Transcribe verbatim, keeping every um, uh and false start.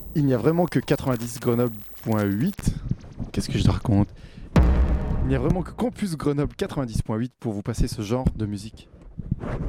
Il n'y a vraiment que quatre-vingt-dix Grenoble.huit. Qu'est-ce que je te raconte? Il n'y a vraiment que Campus Grenoble quatre-vingt-dix point huit pour vous passer ce genre de musique.